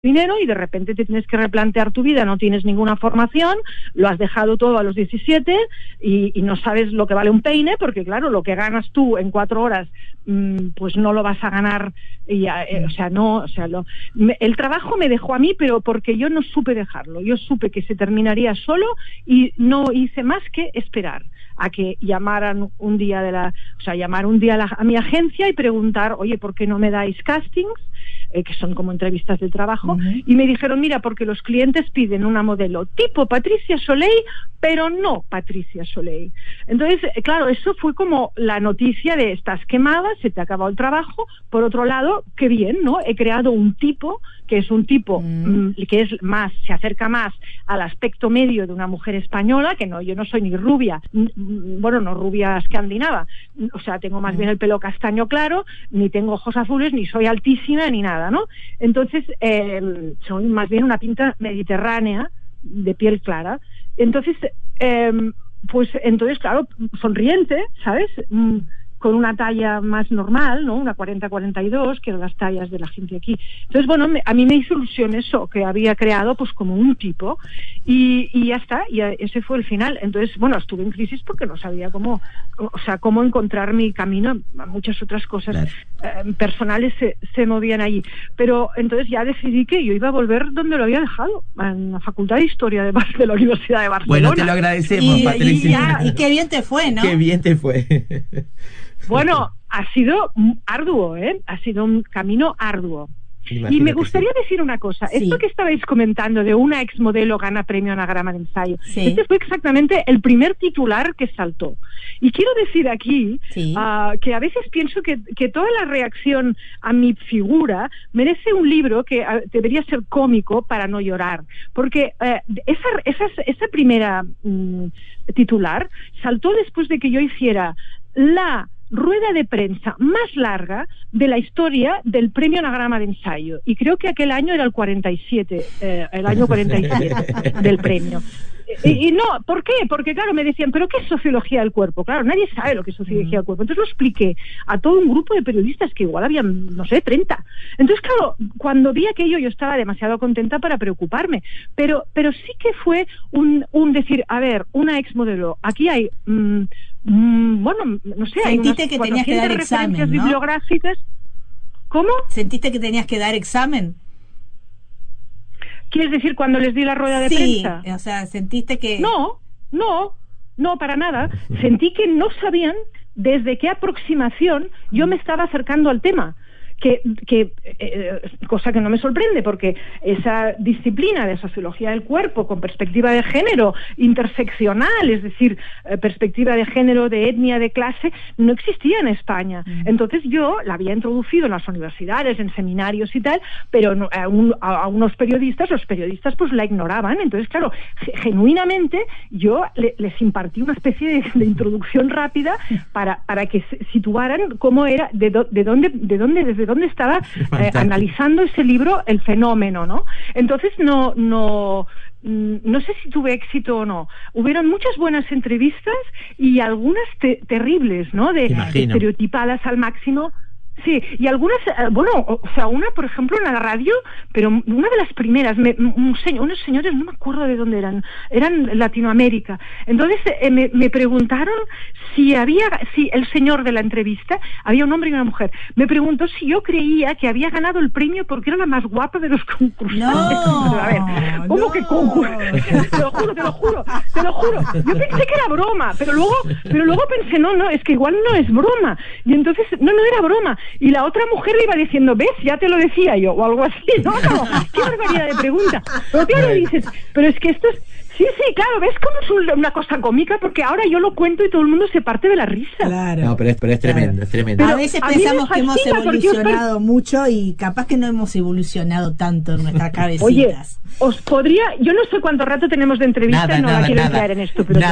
dinero y de repente te tienes que replantear tu vida, no tienes ninguna formación, lo has dejado todo a los 17 y no sabes lo que vale un peine, porque claro, lo que ganas tú en 4 horas, pues no lo vas a ganar, el trabajo me dejó a mí, pero porque yo no supe dejarlo, yo supe que se terminaría solo y no hice más que esperar a que llamaran un día a mi agencia y preguntar, oye, ¿por qué no me dais castings? Que son como entrevistas de trabajo, y me dijeron, mira, porque los clientes piden una modelo tipo Patricia Soleil, pero no Patricia Soleil. Entonces, claro, eso fue como la noticia de estás quemada, se te ha acabado el trabajo. Por otro lado, qué bien, ¿no? He creado un tipo que es un tipo que es más, se acerca más al aspecto medio de una mujer española, que no, yo no soy ni rubia, no rubia escandinava, o sea, tengo más bien el pelo castaño claro, ni tengo ojos azules, ni soy altísima, ni nada, ¿no? Entonces, soy más bien una pinta mediterránea, de piel clara. Entonces, claro, sonriente, ¿sabes? Con una talla más normal, ¿no? Una 40-42, que eran las tallas de la gente aquí. Entonces, bueno, a mí me hizo ilusión eso, que había creado pues como un tipo, y ya está, y ese fue el final. Entonces, bueno, estuve en crisis porque no sabía cómo encontrar mi camino. Muchas otras cosas personales se movían allí. Pero entonces ya decidí que yo iba a volver donde lo había dejado, en la Facultad de Historia de la Universidad de Barcelona. Bueno, te lo agradecemos, Patricia. Y qué bien te fue, ¿no? Qué bien te fue. Bueno, ha sido arduo, ha sido un camino arduo. Y me gustaría decir una cosa. Sí. Esto que estabais comentando de una exmodelo gana premio anagrama de ensayo, este fue exactamente el primer titular que saltó. Y quiero decir aquí que a veces pienso que toda la reacción a mi figura merece un libro que debería ser cómico para no llorar. Porque esa primera titular saltó después de que yo hiciera la rueda de prensa más larga de la historia del premio anagrama de ensayo, y creo que aquel año era el 47, el año 47 del premio. Y no, ¿por qué? Porque claro, me decían, ¿pero qué es sociología del cuerpo? Claro, nadie sabe lo que es sociología del cuerpo. Entonces lo expliqué a todo un grupo de periodistas que igual habían, no sé, 30. Entonces, claro, cuando vi aquello yo estaba demasiado contenta para preocuparme. Pero sí que fue un decir, a ver, una exmodelo, aquí hay, no sé, hay unas que tenías que dar referencias examen, ¿no? bibliográficas. ¿Cómo? ¿Sentiste que tenías que dar examen? ¿Quieres decir cuando les di la rueda de prensa? Sí, o sea, ¿sentiste que...? No, para nada. Sentí que no sabían desde qué aproximación yo me estaba acercando al tema. Cosa que no me sorprende, porque esa disciplina de sociología del cuerpo con perspectiva de género interseccional, es decir, perspectiva de género, de etnia, de clase, no existía en España. Entonces yo la había introducido en las universidades, en seminarios y tal, pero a unos periodistas, los periodistas pues la ignoraban. Entonces, claro, genuinamente yo les impartí una especie de introducción rápida para que se situaran cómo era, desde dónde estaba analizando ese libro el fenómeno, ¿no? Entonces no sé si tuve éxito o no. Hubieron muchas buenas entrevistas y algunas terribles, ¿no? De estereotipadas al máximo. Sí, y algunas, una, por ejemplo, en la radio, pero una de las primeras, unos señores, no me acuerdo de dónde eran Latinoamérica. Entonces me preguntaron si el señor de la entrevista, había un hombre y una mujer, me preguntó si yo creía que había ganado el premio porque era la más guapa de los concursantes. No, a ver, ¿cómo que concurso? Te lo juro. Yo pensé que era broma, pero luego pensé, no, es que igual no es broma. Y entonces, no era broma. Y la otra mujer le iba diciendo, ¿ves? Ya te lo decía yo, o algo así, ¿no? Qué barbaridad de pregunta. Pero claro, dices, pero es que esto es... Sí, claro, ¿ves cómo es una cosa cómica? Porque ahora yo lo cuento y todo el mundo se parte de la risa. Claro. No, pero es tremendo, es tremendo. Pero a veces pensamos que hemos evolucionado mucho y capaz que no hemos evolucionado tanto en nuestras cabecitas. Oye, yo no sé cuánto rato tenemos de entrevista, no quiero entrar en esto, pero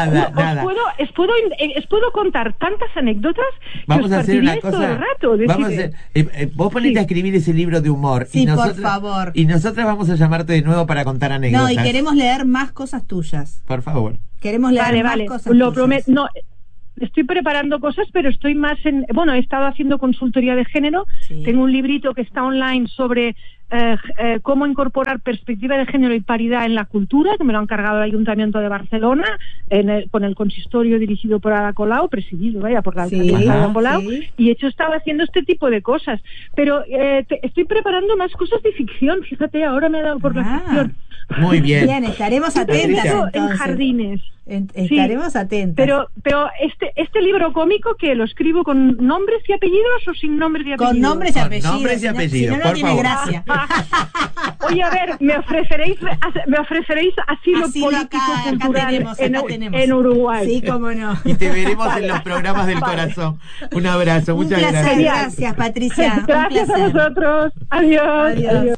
os puedo contar tantas anécdotas vamos que os a hacer una todo cosa, el rato. Vos ponete a escribir ese libro de humor. Sí, por favor. Y nosotras vamos a llamarte de nuevo para contar anécdotas. No, y queremos leer más cosas tuyas. Por favor. Queremos leer más cosas lo tuyas. prometo. No, estoy preparando cosas, pero estoy más he estado haciendo consultoría de género. Sí. Tengo un librito que está online sobre cómo incorporar perspectiva de género y paridad en la cultura, que me lo ha encargado el Ayuntamiento de Barcelona, con el consistorio dirigido por Ada Colau, presidido por la alcaldesa Ada Colau, y he estado haciendo este tipo de cosas. Pero estoy preparando más cosas de ficción, fíjate, ahora me ha dado por la ficción. Muy bien. Bien, estaremos atentas entonces. En jardines. Estaremos atentas. Pero este libro cómico, que lo escribo con nombres y apellidos o sin nombres y apellidos. Con nombres y apellidos. Con nombres y apellidos, si no, por tiene favor. gracia. Oye, a ver, me ofreceréis asilo político acá cultural tenemos. en Uruguay. Sí, cómo no. Y te veremos en los programas del corazón. Un abrazo, muchas placer, gracias. Gracias, Patricia. Gracias a vosotros. Adiós.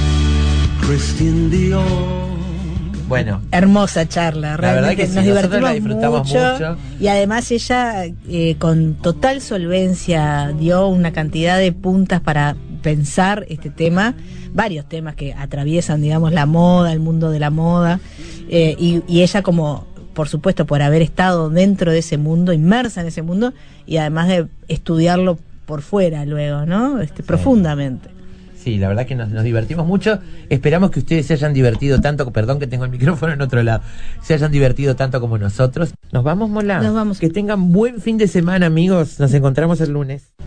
Bueno, hermosa charla, la verdad realmente que sí, nos nosotros la divertimos disfrutamos mucho. Y además ella con total solvencia dio una cantidad de puntas para pensar este tema, varios temas que atraviesan, digamos, la moda, el mundo de la moda, y ella, como por supuesto por haber estado dentro de ese mundo, inmersa en ese mundo, y además de estudiarlo por fuera luego, ¿no? Profundamente. sí, la verdad que nos divertimos mucho. Esperamos que ustedes se hayan divertido tanto, perdón que tengo el micrófono en otro lado, se hayan divertido tanto como nosotros. ¿Nos vamos, Mola? Nos vamos. Que tengan buen fin de semana, amigos. Nos encontramos el lunes.